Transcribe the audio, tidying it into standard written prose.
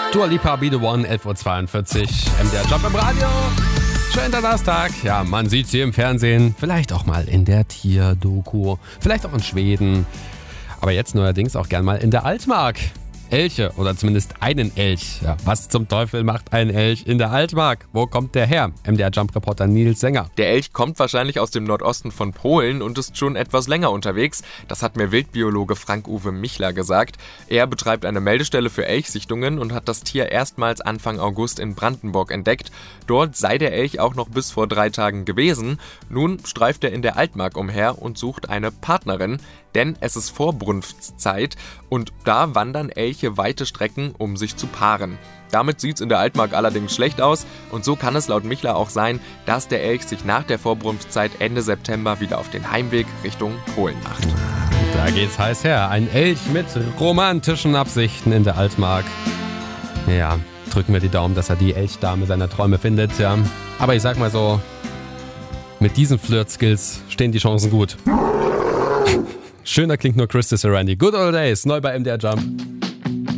Dua Lipa, Be The One, 11.42 Uhr, MDR Jump im Radio. Schönen Donnerstag. Ja, man sieht sie im Fernsehen, vielleicht auch mal in der Tierdoku, vielleicht auch in Schweden. Aber jetzt neuerdings auch gern mal in der Altmark. Elche oder zumindest einen Elch. Ja, was zum Teufel macht ein Elch in der Altmark? Wo kommt der her? MDR Jump-Reporter Nils Sänger. Der Elch kommt wahrscheinlich aus dem Nordosten von Polen und ist schon etwas länger unterwegs. Das hat mir Wildbiologe Frank-Uwe Michler gesagt. Er betreibt eine Meldestelle für Elchsichtungen und hat das Tier erstmals Anfang August in Brandenburg entdeckt. Dort sei der Elch auch noch bis vor 3 Tagen gewesen. Nun streift er in der Altmark umher und sucht eine Partnerin. Denn es ist Vorbrunftszeit und da wandern Elche weite Strecken, um sich zu paaren. Damit sieht es in der Altmark allerdings schlecht aus und so kann es laut Michler auch sein, dass der Elch sich nach der Vorbrunftzeit Ende September wieder auf den Heimweg Richtung Polen macht. Da geht's heiß her. Ein Elch mit romantischen Absichten in der Altmark. Ja, drücken wir die Daumen, dass er die Elchdame seiner Träume findet. Ja. Aber ich sag mal so, mit diesen Flirt-Skills stehen die Chancen gut. Schöner klingt nur Chris Randy. Good Old Days, neu bei MDR Jump.